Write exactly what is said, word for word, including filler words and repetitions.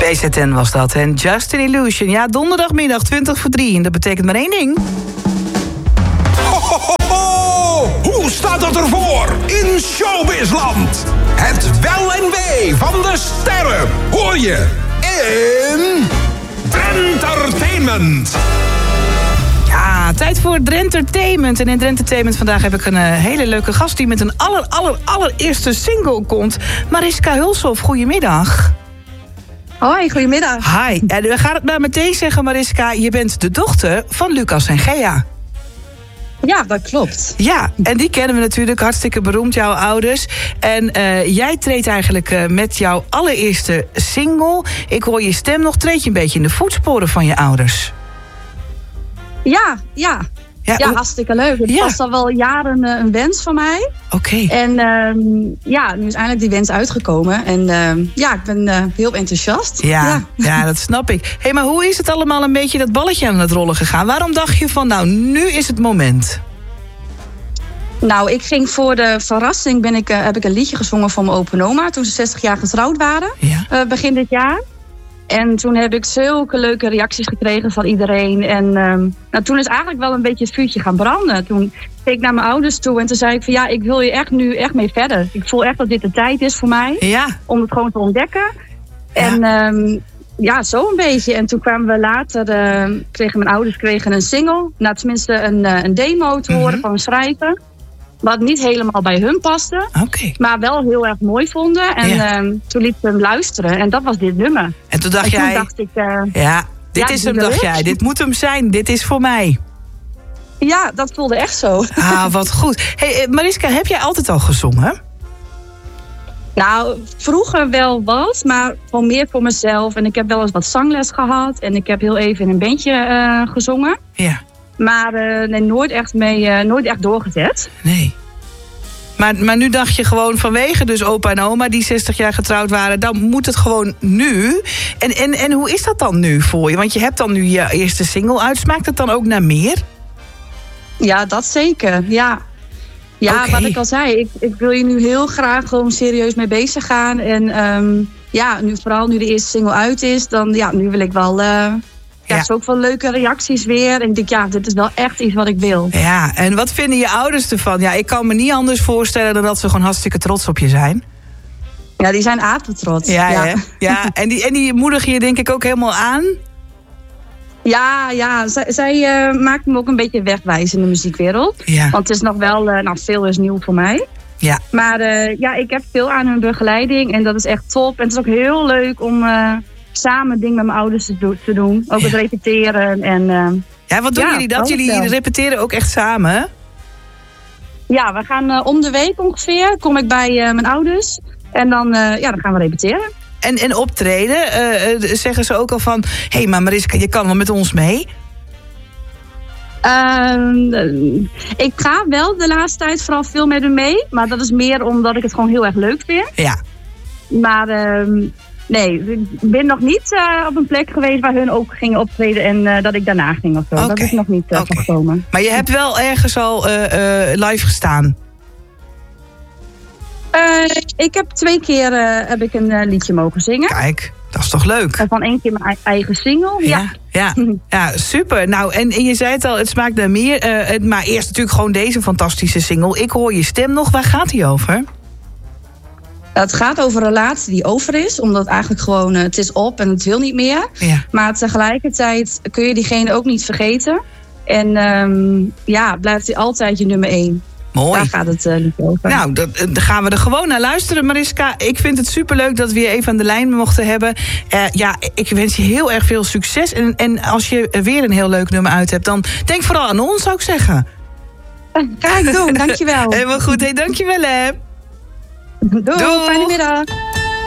B Z N was dat. En Just an Illusion. Ja, donderdagmiddag, twintig voor drie. En dat betekent maar één ding. Ho, ho, ho, ho! Hoe staat het ervoor in Showbizland? Het wel en wee van de sterren hoor je in Drentertainment. Ja, tijd voor Drentertainment. En in Drentertainment vandaag heb ik een uh, hele leuke gast... die met een aller, aller, allereerste single komt. Mariska Hulshoff, goedemiddag. Hoi, goedemiddag. Hi, en we gaan het maar meteen zeggen, Mariska. Je bent de dochter van Lucas en Gea. Ja, dat klopt. Ja, en die kennen we natuurlijk hartstikke beroemd, jouw ouders. En uh, jij treedt eigenlijk uh, met jouw allereerste single... Ik hoor je stem nog, treed je een beetje in de voetsporen van je ouders. Ja, ja. Ja, ja, hartstikke leuk. Het ja. was al wel jaren uh, een wens van mij. Oké. Okay. En uh, ja, nu is eindelijk die wens uitgekomen. En uh, ja, ik ben uh, heel enthousiast. Ja, ja. ja, dat snap ik. Hé, hey, maar hoe is het allemaal een beetje dat balletje aan het rollen gegaan? Waarom dacht je van, nou, nu is het moment? Nou, ik ging voor de verrassing, ben ik, uh, heb ik een liedje gezongen van mijn opa en oma... toen ze zestig jaar getrouwd waren, ja. uh, begin dit jaar. En toen heb ik zulke leuke reacties gekregen van iedereen. En um, nou, toen is eigenlijk wel een beetje het vuurtje gaan branden. Toen keek ik naar mijn ouders toe en toen zei ik van... ja, ik wil je echt nu echt mee verder. Ik voel echt dat dit de tijd is voor mij. Ja. Om het gewoon te ontdekken. Ja. En um, ja, zo een beetje. En toen kwamen we later... Uh, kregen mijn ouders kregen een single. Nou, tenminste een, uh, een demo te horen mm-hmm. van een schrijver. Wat niet helemaal bij hun paste. Okay. Maar wel heel erg mooi vonden. En ja. um, toen liet ik hem luisteren. En dat was dit nummer. En toen dacht en toen jij... dacht ik, uh, ja, dit ja, is hem, dacht jij. Dit moet hem zijn. Dit is voor mij. Ja, dat voelde echt zo. Ah, wat goed. Hey, Mariska, heb jij altijd al gezongen? Nou, vroeger wel wat. Maar gewoon meer voor mezelf. En ik heb wel eens wat zangles gehad. En ik heb heel even in een bandje uh, gezongen. Ja. Maar uh, nee, nooit, echt mee, uh, nooit echt doorgezet. Nee. Maar, maar nu dacht je gewoon vanwege dus opa en oma... die zestig jaar getrouwd waren, dan moet het gewoon nu. En, en, en hoe is dat dan nu voor je? Want je hebt dan nu je eerste single uit. Smaakt het dan ook naar meer? Ja, dat zeker. Ja, ja okay. Wat ik al zei. Ik, ik wil je nu heel graag gewoon serieus mee bezig gaan. En um, ja, nu, vooral nu de eerste single uit is... dan ja, nu wil ik wel... Uh, Ja, het is ook wel leuke reacties weer. En ik denk, ja, dit is wel echt iets wat ik wil. Ja, en wat vinden je ouders ervan? Ja, ik kan me niet anders voorstellen dan dat ze gewoon hartstikke trots op je zijn. Ja, die zijn apetrots. Ja, ja. ja. En, die, en die moedigen je denk ik ook helemaal aan? Ja, ja. Zij, zij uh, maakt me ook een beetje wegwijs in de muziekwereld. Ja. Want het is nog wel, uh, nou, veel is nieuw voor mij. Ja. Maar uh, ja, ik heb veel aan hun begeleiding. En dat is echt top. En het is ook heel leuk om... Uh, samen dingen met mijn ouders te doen. Ook ja. het repeteren. En, uh, ja, wat doen ja, jullie dat? Jullie wel. repeteren ook echt samen? Ja, we gaan uh, om de week ongeveer. Kom ik bij uh, mijn ouders. En dan, uh, ja, dan gaan we repeteren. En, en optreden? Uh, uh, zeggen ze ook al van... Hé, hey, maar Mariska, je kan wel met ons mee? Uh, ik ga wel de laatste tijd vooral veel met hem mee. Maar dat is meer omdat ik het gewoon heel erg leuk vind. Ja. Maar... Uh, Nee, ik ben nog niet uh, op een plek geweest waar hun ook gingen optreden en uh, dat ik daarna ging of zo. Okay. Dat is nog niet uh, okay. gekomen. Maar je hebt wel ergens al uh, uh, live gestaan? Uh, ik heb twee keer uh, heb ik een uh, liedje mogen zingen. Kijk, dat is toch leuk? Uh, van één keer mijn eigen single. Ja, ja. ja. ja super. Nou, en, en je zei het al, het smaakt naar meer. Uh, maar eerst natuurlijk gewoon deze fantastische single. Ik hoor je stem nog. Waar gaat die over? Het gaat over een relatie die over is. Omdat eigenlijk gewoon, het is op en het wil niet meer. Ja. Maar tegelijkertijd kun je diegene ook niet vergeten. En um, ja, blijft hij altijd je nummer één. Mooi. Daar gaat het uh, niet over. Nou, dan gaan we er gewoon naar luisteren, Mariska. Ik vind het superleuk dat we je even aan de lijn mochten hebben. Uh, ja, ik wens je heel erg veel succes. En, en als je weer een heel leuk nummer uit hebt... dan denk vooral aan ons, zou ik zeggen. Ga ik doen, dankjewel. Helemaal goed, hey, dankjewel hè. Doei, Doei, fijne middag.